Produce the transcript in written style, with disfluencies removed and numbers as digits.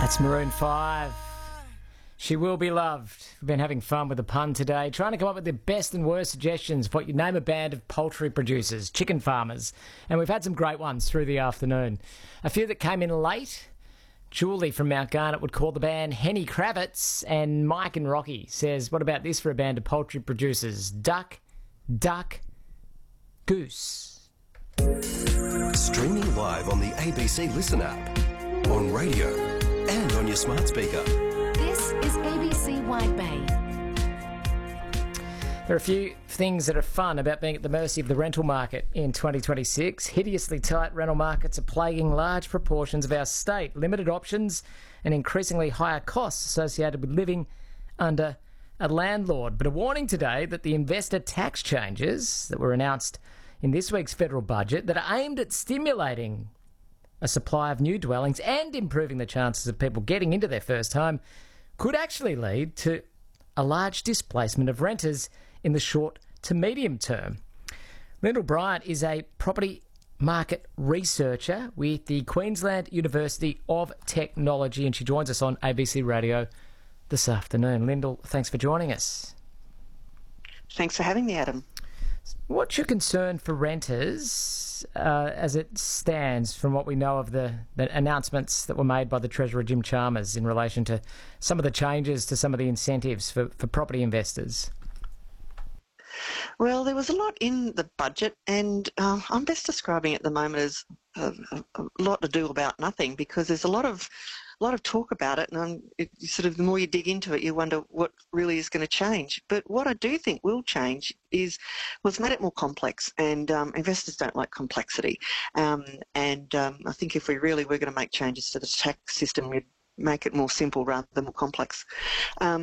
That's Maroon 5. She will be loved. We've been having fun with the pun today, trying to come up with the best and worst suggestions for what you name a band of poultry producers, chicken farmers. And we've had some great ones through the afternoon. A few that came in late. Julie from Mount Garnet would call the band Henny Kravitz, and Mike and Rocky says, what about this for a band of poultry producers? Duck, duck, goose. Streaming live on the ABC Listen app, on radio and on your smart speaker. This is ABC Wide Bay. There are a few things that are fun about being at the mercy of the rental market in 2026. Hideously tight rental markets are plaguing large proportions of our state. Limited options and increasingly higher costs associated with living under a landlord. But a warning today that the investor tax changes that were announced in this week's federal budget that are aimed at stimulating a supply of new dwellings and improving the chances of people getting into their first home could actually lead to a large displacement of renters in the short to medium term. Lyndall Bryant is a property market researcher with the Queensland University of Technology, and she joins us on ABC Radio this afternoon. Lyndall, thanks for joining us. Thanks for having me, Adam. What's your concern for renters as it stands from what we know of the announcements that were made by the Treasurer Jim Chalmers in relation to some of the changes to some of the incentives for property investors? Well, there was a lot in the budget, and I'm best describing it at the moment as a lot to do about nothing, because there's a lot of talk about it, and the more you dig into it, you wonder what really is going to change. But what I do think will change was made it more complex, and investors don't like complexity. I think if we're going to make changes to the tax system, we'd make it more simple rather than more complex.